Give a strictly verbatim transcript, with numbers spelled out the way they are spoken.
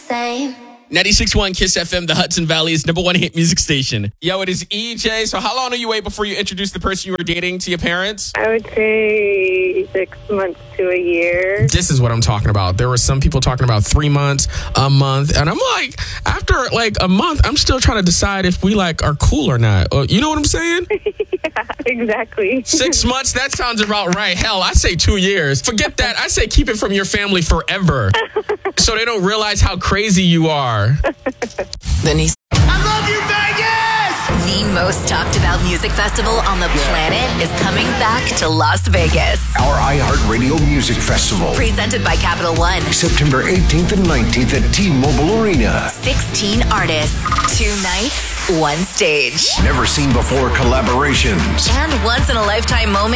same. ninety-six point one Kiss F M, the Hudson Valley's number one hit music station. Yo, it is E J. So how long do you wait before you introduce the person you were dating to your parents? I would say six months to a year. This is what I'm talking about. There were some people talking about three months, a month. And I'm like, after like a month, I'm still trying to decide if we like are cool or not. Uh, you know what I'm saying? Yeah, exactly. Six months? That sounds about right. Hell, I say two years. Forget that. I say keep it from your family forever. So they don't realize how crazy you are. Denise. I love you, Vegas! The most talked about music festival on the planet is coming back to Las Vegas. Our iHeartRadio Music Festival. Presented by Capital One. September eighteenth and nineteenth at T-Mobile Arena. sixteen artists, two nights, one stage. Never seen before collaborations. And once in a lifetime moment